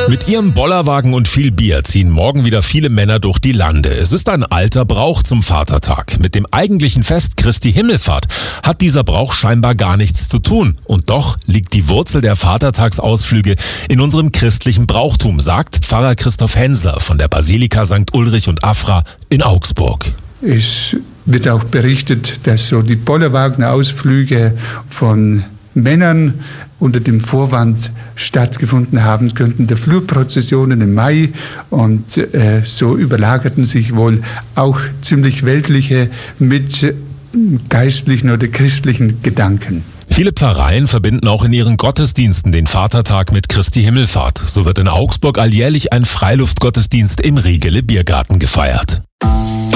Mit ihrem Bollerwagen und viel Bier ziehen morgen wieder viele Männer durch die Lande. Es ist ein alter Brauch zum Vatertag. Mit dem eigentlichen Fest Christi Himmelfahrt hat dieser Brauch scheinbar gar nichts zu tun. Und doch liegt die Wurzel der Vatertagsausflüge in unserem christlichen Brauchtum, sagt Pfarrer Christoph Hensler von der Basilika St. Ulrich und Afra in Augsburg. Es wird auch berichtet, dass so die Bollerwagen-Ausflüge von Männern unter dem Vorwand stattgefunden haben könnten, der Flurprozessionen im Mai. Und so überlagerten sich wohl auch ziemlich weltliche mit geistlichen oder christlichen Gedanken. Viele Pfarreien verbinden auch in ihren Gottesdiensten den Vatertag mit Christi Himmelfahrt. So wird in Augsburg alljährlich ein Freiluftgottesdienst im Riegele Biergarten gefeiert.